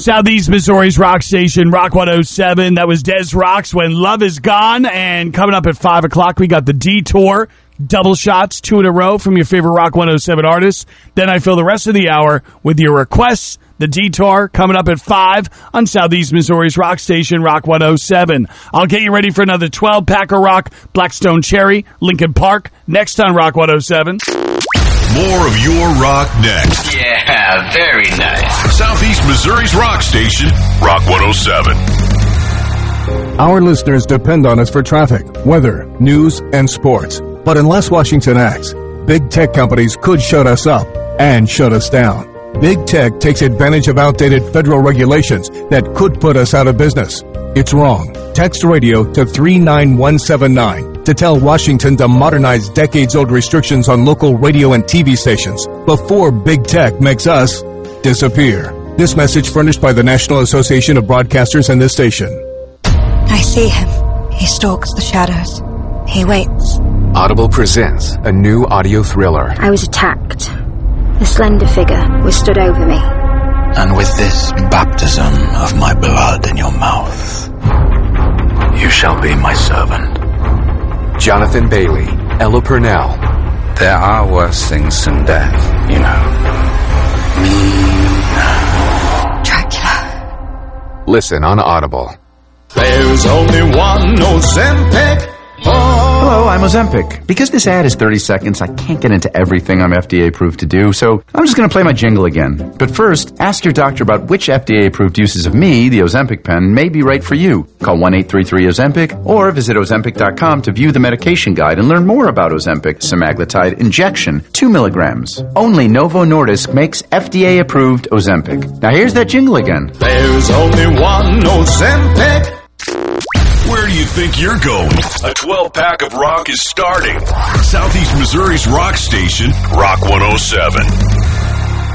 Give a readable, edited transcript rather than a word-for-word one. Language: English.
Southeast Missouri's rock station, Rock 107. That was Des Rocks, When Love Is Gone. And coming up at 5 o'clock, we got the Detour. Double shots, 2 in a row from your favorite Rock 107 artists. Then I fill the rest of the hour with your requests. The Detour coming up at 5 on Southeast Missouri's rock station, Rock 107. I'll get you ready for another 12-pack of rock, Blackstone Cherry, Lincoln Park, next on Rock 107. More of your rock next. Yeah, very nice. Southeast Missouri's rock station, Rock 107. Our listeners depend on us for traffic, weather, news, and sports. But unless Washington acts, big tech companies could shut us up and shut us down. Big tech takes advantage of outdated federal regulations that could put us out of business. It's wrong. Text radio to 39179 to tell Washington to modernize decades-old restrictions on local radio and TV stations before big tech makes us disappear. This message furnished by the National Association of Broadcasters and this station. I see him. He stalks the shadows. He waits. Audible presents a new audio thriller. I was attacked. A slender figure was stood over me. And with this baptism of my blood in your mouth, you shall be my servant. Jonathan Bailey, Ella Purnell. There are worse things than death, you know. Dracula. Listen on Audible. There's only one Ozempic. Hello, I'm Ozempic. Because this ad is 30 seconds, I can't get into everything I'm FDA approved to do, so I'm just going to play my jingle again. But first, ask your doctor about which FDA approved uses of me, the Ozempic pen, may be right for you. Call 1-833-OZEMPIC or visit Ozempic.com to view the medication guide and learn more about Ozempic semaglutide injection, 2 milligrams. Only Novo Nordisk makes FDA approved Ozempic. Now here's that jingle again. There's only one Ozempic. Where do you think you're going? A 12-pack of rock is starting. Southeast Missouri's rock station, Rock 107.